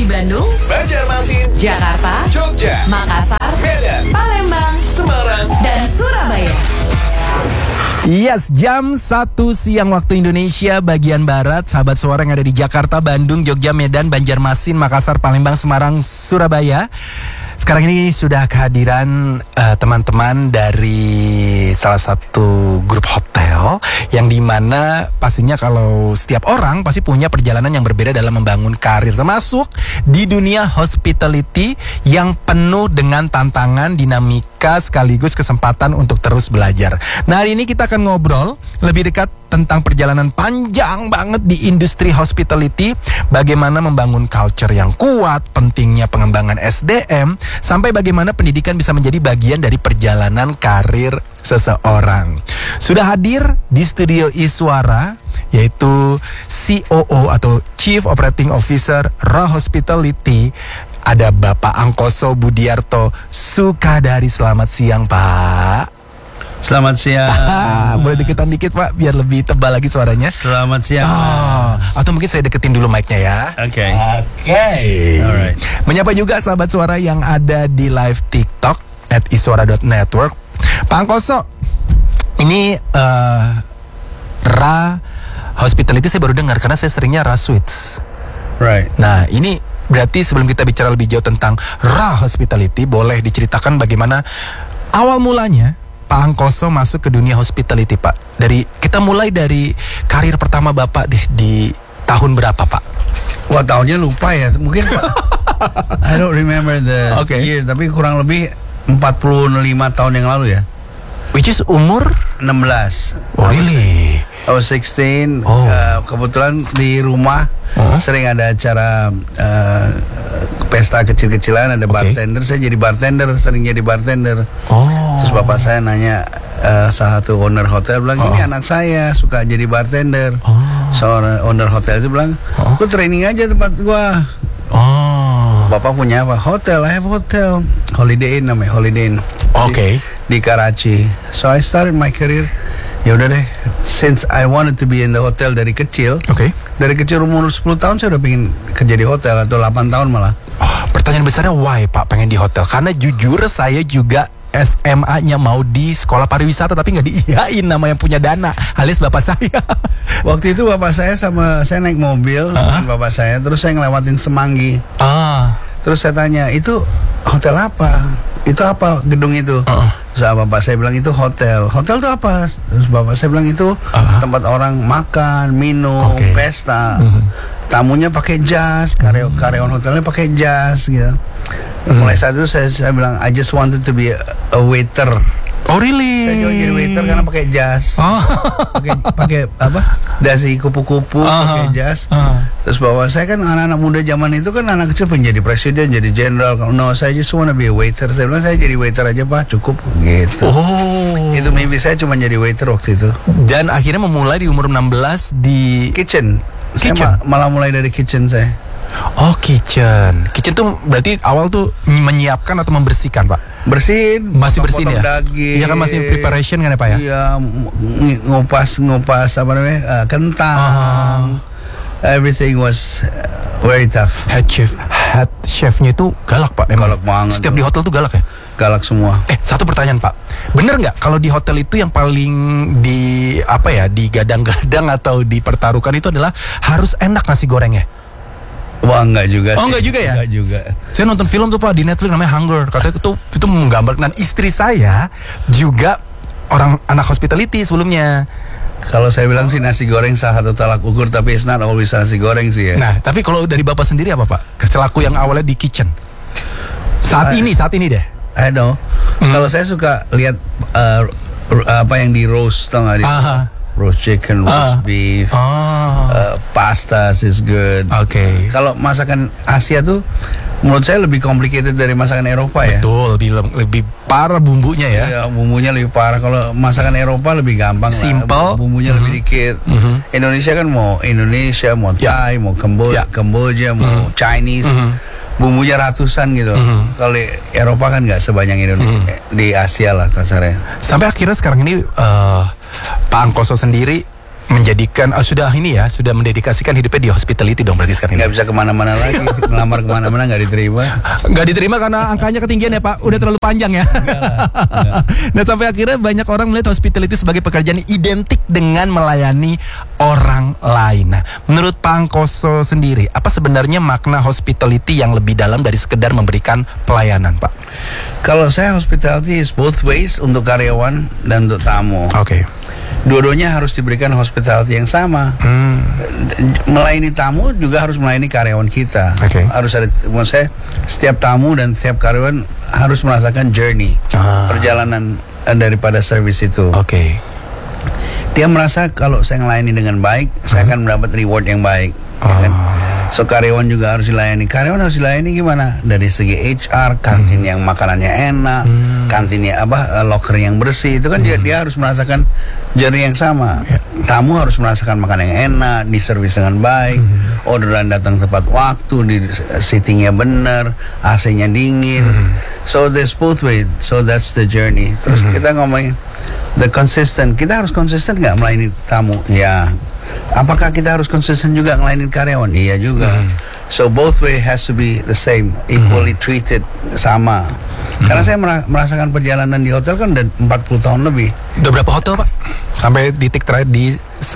Bandung, Banjarmasin, Jakarta, Jogja, Makassar, Medan, Palembang, Semarang, dan Surabaya. Yes, jam 1 siang waktu Indonesia bagian Barat. Sahabat Suara yang ada di Jakarta, Bandung, Jogja, Medan, Banjarmasin, Makassar, Palembang, Semarang, Surabaya. Sekarang ini sudah kehadiran teman-teman dari salah satu grup hotel yang dimana pastinya kalau setiap orang pasti punya perjalanan yang berbeda dalam membangun karir, termasuk di dunia hospitality yang penuh dengan tantangan, dinamika sekaligus kesempatan untuk terus belajar. Nah, hari ini kita akan ngobrol lebih dekat tentang perjalanan panjang banget di industri hospitality, bagaimana membangun culture yang kuat, pentingnya pengembangan SDM, sampai bagaimana pendidikan bisa menjadi bagian dari perjalanan karir seseorang. Sudah hadir di studio Iswara yaitu COO atau Chief Operating Officer Ra Hospitality, ada Bapak Angkoso Budiarto Sukadari. Selamat siang, Pak. Selamat siang. Boleh deketan dikit, Pak, biar lebih tebal lagi suaranya. Selamat siang. Atau mungkin saya deketin dulu mic-nya ya. Oke. Alright. Menyapa juga sahabat suara yang ada di live TikTok @iswara.network. Pak Angkoso, ini Ra Hospitality saya baru dengar karena saya seringnya Ra Suites. Right. Nah, ini berarti sebelum kita bicara lebih jauh tentang Ra Hospitality, boleh diceritakan bagaimana awal mulanya Pak Angkoso masuk ke dunia hospitality, Pak. Kita mulai dari karir pertama Bapak deh, di tahun berapa, Pak? Wah, tahunnya lupa ya. Mungkin I don't remember the year, tapi kurang lebih 45 tahun yang lalu ya. Which is umur 16. Oh, really? I was 16. Kebetulan di rumah sering ada acara pesta kecil-kecilan, ada bartender. Saya jadi bartender, sering jadi bartender. Terus bapak saya nanya, salah satu owner hotel bilang, ini anak saya suka jadi bartender. Seorang owner hotel itu bilang, lu training aja tempat gua. Bapak punya apa? Hotel, I have hotel, Holiday Inn namanya, Holiday Inn. Di Karachi. So I started my career. Ya udah deh, since I wanted to be in the hotel dari kecil. Dari kecil umur 10 tahun saya udah pengen kerja di hotel, atau 8 tahun malah. Pertanyaan besarnya why, Pak, pengen di hotel? Karena jujur saya juga SMA-nya mau di sekolah pariwisata, tapi nggak diiyain nama yang punya dana, alias bapak saya. Waktu itu bapak saya saya naik mobil dengan bapak saya, terus saya ngelewatin Semanggi. Terus saya tanya, itu hotel apa? Itu apa gedung itu? Terus bapak saya bilang, itu hotel. Hotel itu apa? Terus bapak saya bilang, itu tempat orang makan, minum, pesta. Tamunya pakai jas, karyawan hotelnya pakai jas gitu. Mulai saat itu saya bilang, I just wanted to be a waiter. Oh, really? Saya jadi waiter karena pakai jas. Pakai apa? Dasi kupu-kupu, pakai jas. Terus bawa saya kan anak-anak muda zaman itu kan anak kecil pengen jadi presiden, jadi jenderal. No, saya just wanna be a waiter. Saya bilang, saya jadi waiter aja, Pak, cukup gitu. Itu mimpi saya, cuma jadi waiter waktu itu. Dan akhirnya memulai di umur 16 di kitchen. Saya malah mulai dari kitchen saya. Kitchen. Kitchen tuh berarti awal tuh menyiapkan atau membersihkan, Pak? Bersihin. Masih bersihin ya? Daging. Iya kan, masih preparation kan ya, Pak ya? Iya, ngupas apa namanya, kentang. Everything was very tough. Head chefnya itu galak, Pak. Emang galak banget. Setiap di hotel tuh galak ya? Galak semua. Satu pertanyaan, Pak. Bener nggak kalau di hotel itu yang paling digadang-gadang atau dipertaruhkan itu adalah harus enak nasi gorengnya? Wah, enggak juga sih. Enggak juga ya? Enggak juga. Saya nonton film tuh, Pak, di Netflix namanya Hunger. Katanya itu menggambarkan. Istri saya juga orang anak hospitality sebelumnya. Kalau saya bilang sih nasi goreng salah satu tolak ukur, tapi it's not always nasi goreng sih ya. Nah, tapi kalau dari Bapak sendiri apa, Pak? Selaku yang awalnya di kitchen. Saat ini deh. I know. Kalau saya suka lihat apa yang di roast, tau nggak? Roast chicken, roast beef, pasta is good. Kalau masakan Asia tuh menurut saya lebih complicated dari masakan Eropa ya. Betul, lebih parah bumbunya ya. Iya, bumbunya lebih parah. Kalau masakan Eropa lebih gampang, simple, bumbunya lebih dikit. Indonesia kan mau Thai, mau Kamboja, mau Chinese. Bumbunya ratusan gitu. Kalau di Eropa kan nggak sebanyak Indonesia, di Asia lah kasarnya. Sampai akhirnya sekarang ini Pak Angkoso sendiri menjadikan sudah mendedikasikan hidupnya di hospitality dong berarti sekarang ini. Nggak bisa kemana-mana lagi, ngelamar kemana-mana nggak diterima. Nggak diterima karena angkanya ketinggian ya Pak, udah terlalu panjang ya. Nah sampai akhirnya banyak orang melihat hospitality sebagai pekerjaan identik dengan melayani orang lain. Nah menurut Pak Angkoso sendiri, apa sebenarnya makna hospitality yang lebih dalam dari sekedar memberikan pelayanan Pak? Kalau saya hospitality is both ways, untuk karyawan dan untuk tamu. Oke. Dua-duanya harus diberikan hospitality yang sama. Melayani tamu juga harus melayani karyawan kita. Harus ada, maksud saya, setiap tamu dan setiap karyawan harus merasakan journey, perjalanan daripada service itu. Dia merasa kalau saya melayani dengan baik, saya akan mendapat reward yang baik. Ya kan? So karyawan juga harus dilayani. Karyawan harus dilayani gimana? Dari segi HR, kantin yang makanannya enak, kantinnya locker yang bersih. Itu kan dia harus merasakan journey yang sama. Tamu harus merasakan makanan yang enak, diservis dengan baik, orderan datang tepat waktu, di seatingnya benar, AC-nya dingin. So there's both ways. So that's the journey. Terus kita ngomongin the consistent. Kita harus konsisten nggak melayani tamu? Ya. Apakah kita harus konsisten juga ngelainin karyawan? Iya juga. So both way has to be the same, equally treated, sama. Karena saya merasakan perjalanan di hotel kan udah 40 tahun lebih. Udah berapa hotel Pak? Sampai titik terakhir di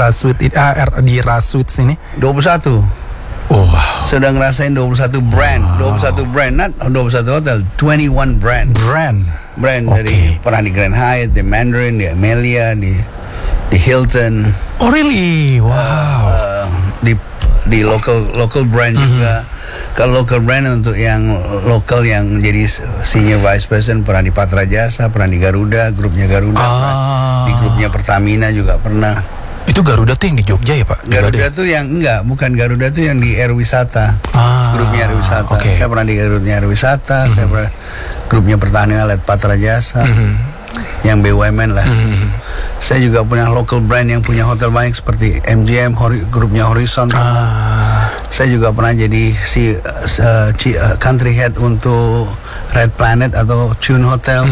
di Rasuit sini? 21. Wow. Sudah ngerasain 21 brand, 21 brand, not 21 hotel, 21 brand. Dari pernah di Grand Hyatt, di Mandarin, di Amelia, di Hilton. Oh really? Wow. Di local brand juga. Kalau local brand untuk yang lokal yang jadi senior vice president pernah di Patra Jasa, pernah di Garuda, grupnya Garuda, di grupnya Pertamina juga pernah. Itu Garuda tuh yang di Jogja ya Pak? Garuda tuh yang bukan Garuda tuh yang di Air Wisata. Grupnya Air Wisata. Saya pernah di Garudanya Air Wisata, saya pernah grupnya Pertamina led Patra Jasa. Yang BUMN lah. Saya juga punya local brand yang punya hotel banyak seperti MGM, grupnya Horizon. Saya juga pernah jadi country head untuk Red Planet atau Tune Hotel.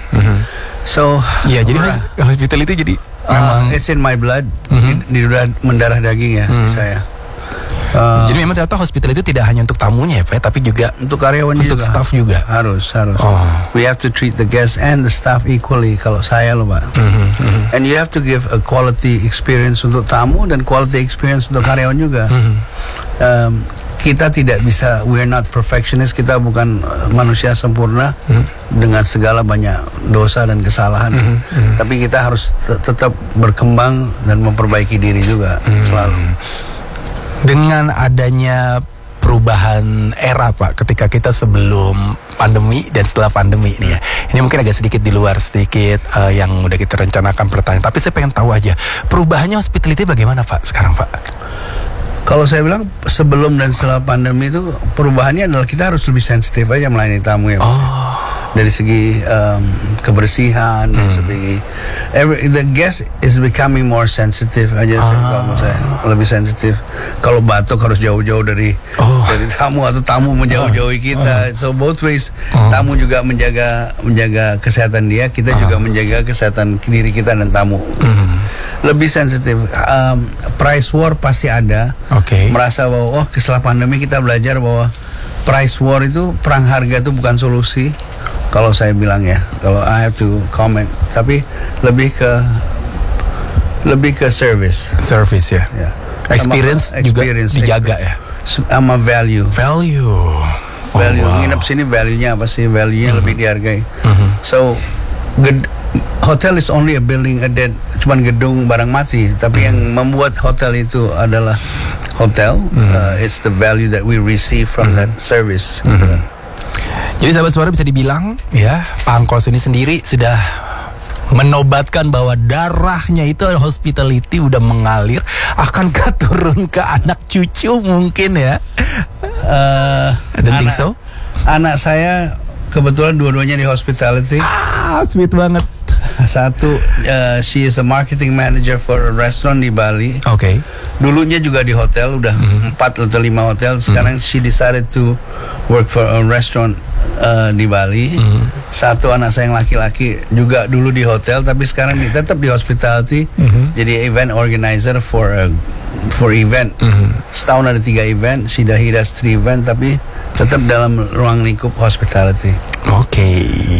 So ya jadi hospitality jadi it's in my blood, di mendarah daging ya saya. Jadi memang ternyata hospital itu tidak hanya untuk tamunya ya Pak, tapi juga untuk karyawan untuk juga. Staff juga. Harus. We have to treat the guests and the staff equally. Kalau saya loh Pak. And you have to give a quality experience untuk tamu dan quality experience untuk karyawan juga. Kita tidak bisa, we're not perfectionist. Kita bukan manusia sempurna dengan segala banyak dosa dan kesalahan. Tapi kita harus tetap berkembang dan memperbaiki diri juga selalu. Dengan adanya perubahan era Pak, ketika kita sebelum pandemi dan setelah pandemi ini ya, ini mungkin agak sedikit di luar sedikit yang udah kita rencanakan pertanyaan, tapi saya pengen tahu aja perubahannya hospitality bagaimana Pak sekarang Pak? Kalau saya bilang sebelum dan setelah pandemi itu perubahannya adalah kita harus lebih sensitif aja melayani tamu ya. Dari segi kebersihan, dari segi the guest is becoming more sensitive aja sih kalau saya lebih sensitif. Kalau batuk harus jauh-jauh dari tamu atau tamu menjauh-jauhi kita. So both ways, tamu juga menjaga kesehatan dia, kita juga menjaga kesehatan diri kita dan tamu. Lebih sensitif. Price war pasti ada. Merasa bahwa setelah pandemi kita belajar bahwa price war itu, perang harga itu bukan solusi. Kalau saya bilang ya, kalau I have to comment, tapi lebih ke service ya. Experience juga dijaga ya, sama value. Nginep sini value-nya apa sih? Value-nya lebih dihargai. So hotel is only a building, cuman gedung barang mati. Tapi yang membuat hotel itu adalah hotel. It's the value that we receive from that service. Jadi sahabat suara bisa dibilang ya, Pak Angkoso ini sendiri sudah menobatkan bahwa darahnya itu hospitality udah mengalir, akan turun ke anak cucu mungkin ya. Don't think so? Anak saya kebetulan dua-duanya di hospitality. Sweet banget. Satu, she is a marketing manager for a restaurant di Bali. Oke. Dulunya juga di hotel, udah 4 atau 5 hotel. Sekarang she decided to work for a restaurant di Bali. Satu anak saya yang laki-laki juga dulu di hotel, tapi sekarang tetap di hospitality. Jadi event organizer for event. Setahun ada 3 event. He does 3 event, tapi tetap dalam ruang lingkup hospitality. Oke.